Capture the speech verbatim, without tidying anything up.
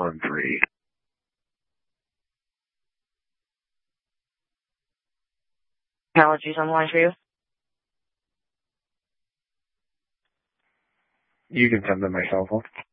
one three. Apologies on the line for you. You can send them my cell phone.